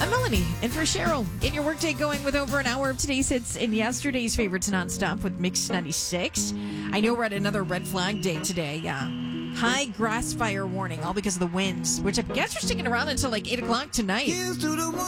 I'm Melanie, and for Cheryl, get your workday going with over an hour of today's hits and yesterday's favorites nonstop with Mix 96. I know we're at another red flag day today. High grass fire warning, all because of the winds, which I guess are sticking around until like 8 o'clock tonight.